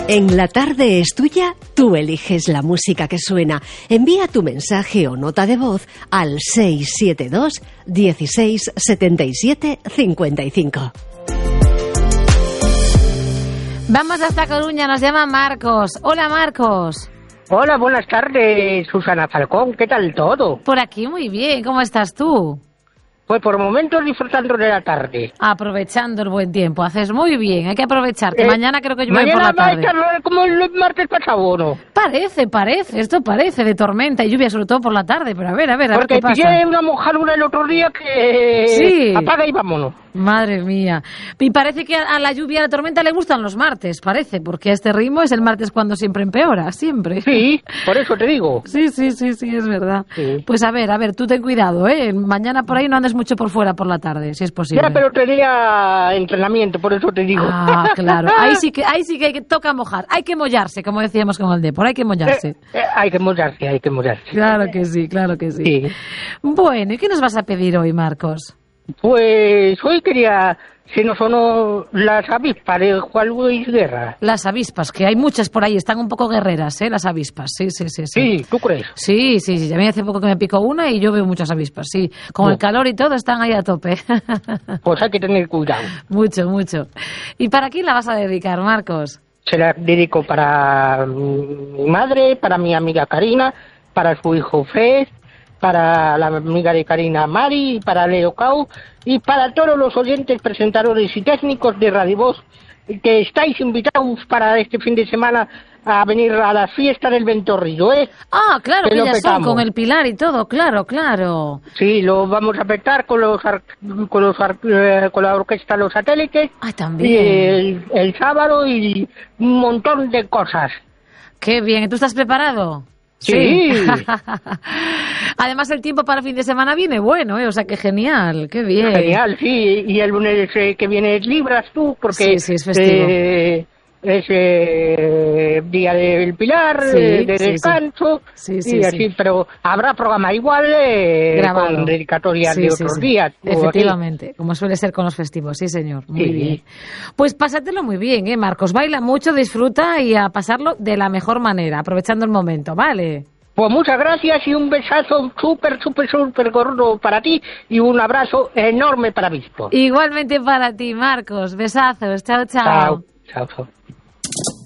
En La Tarde es Tuya, tú eliges la música que suena. Envía tu mensaje o nota de voz al 672 16 77 55. Vamos hasta Coruña, nos llama Marcos. Hola, Marcos. Hola, buenas tardes, Susana Falcón. ¿Qué tal todo? Por aquí muy bien, ¿cómo estás tú? Pues por momentos disfrutando de la tarde. Aprovechando el buen tiempo, haces muy bien, hay que aprovechar, que mañana creo que llueve por la tarde. Mañana va a estar como el martes pasado, ¿o no? Esto parece de tormenta y lluvia, sobre todo por la tarde, pero a ver Porque qué pasa. pillé una mojadura el otro día que... Sí. Apaga y vámonos. Madre mía. Y parece que a la lluvia y a la tormenta le gustan los martes, parece, porque a este ritmo es el martes cuando siempre empeora, siempre. Sí, por eso te digo. Sí, es verdad. Sí. Pues a ver, tú ten cuidado, ¿eh? Mañana por ahí no andes mucho por fuera por la tarde, si es posible. Ya, pero tenía entrenamiento, por eso te digo. Ah, claro. Ahí sí que toca mojar. Hay que mollarse, como decíamos con el Depor, hay que mollarse. Hay que mollarse. Claro que sí. Sí. Bueno, ¿y qué nos vas a pedir hoy, Marcos? Pues hoy quería... Se nos sonó las avispas de Juan Luis Guerra. Las avispas, que hay muchas por ahí, están un poco guerreras, ¿eh? Las avispas, sí. Sí, ¿tú crees? Sí, a mí hace poco que me picó una y yo veo muchas avispas, sí. Con el calor y todo están ahí a tope. Pues hay que tener cuidado. Mucho. ¿Y para quién la vas a dedicar, Marcos? Se la dedico para mi madre, para mi amiga Karina, para su hijo Fez, para la amiga de Karina Mari, para Leo Cau y para todos los oyentes, presentadores y técnicos de Radio Voz que estáis invitados para este fin de semana a venir a la fiesta del Ventorrillo, ¿eh? Ah, claro, que ya son petamos. con el Pilar y todo, claro. Sí, lo vamos a petar con la orquesta Los Satélites. Ah, también. Y el sábado y un montón de cosas. Qué bien, ¿tú estás preparado? Sí. Además el tiempo para el fin de semana viene bueno, o sea que genial, qué bien. Genial, sí, y el lunes que viene libras tú, porque sí, es festivo. Es Día del Pilar, de descanso, y así, pero habrá programa igual con dedicatorias de otros días. Efectivamente, como suele ser con los festivos, sí señor, muy bien. Pues pásatelo muy bien, Marcos, baila mucho, disfruta y a pasarlo de la mejor manera, aprovechando el momento, ¿vale? Pues muchas gracias y un besazo súper gordo para ti y un abrazo enorme para Vispo. Igualmente para ti, Marcos, besazos, chao. Chao.